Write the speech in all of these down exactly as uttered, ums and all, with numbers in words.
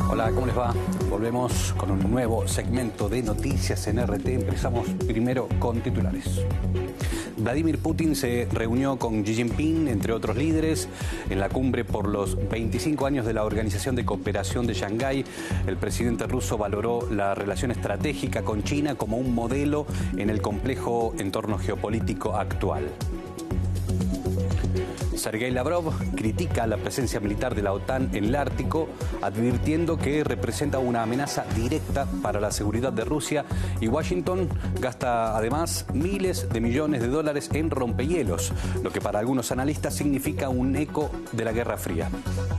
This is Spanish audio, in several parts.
Hola, ¿cómo les va? Volvemos con un nuevo segmento de noticias en R T. Empezamos primero con titulares. Vladimir Putin se reunió con Xi Jinping, entre otros líderes, en la cumbre por los veinticinco años de la Organización de Cooperación de Shanghái. El presidente ruso valoró la relación estratégica con China como un modelo en el complejo entorno geopolítico actual. Sergei Lavrov critica la presencia militar de la OTAN en el Ártico, advirtiendo que representa una amenaza directa para la seguridad de Rusia, y Washington gasta además miles de millones de dólares en rompehielos, lo que para algunos analistas significa un eco de la Guerra Fría.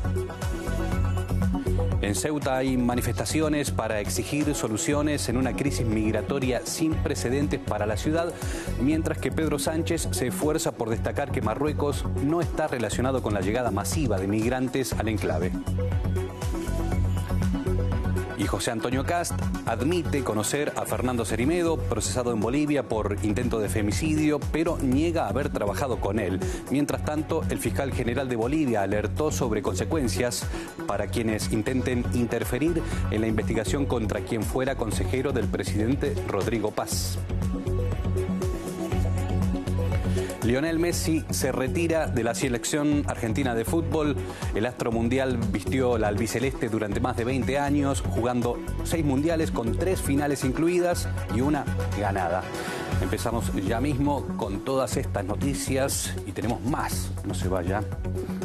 En Ceuta hay manifestaciones para exigir soluciones en una crisis migratoria sin precedentes para la ciudad, mientras que Pedro Sánchez se esfuerza por destacar que Marruecos no está relacionado con la llegada masiva de migrantes al enclave. Y José Antonio Kast admite conocer a Fernando Cerime, procesado en Bolivia por intento de femicidio, pero niega haber trabajado con él. Mientras tanto, el fiscal general de Bolivia alertó sobre consecuencias para quienes intenten interferir en la investigación contra quien fuera consejero del presidente Rodrigo Paz. Lionel Messi se retira de la selección argentina de fútbol. El astro mundial vistió la albiceleste durante más de veinte años, jugando seis mundiales con tres finales incluidas y una ganada. Empezamos ya mismo con todas estas noticias y tenemos más. No se vaya.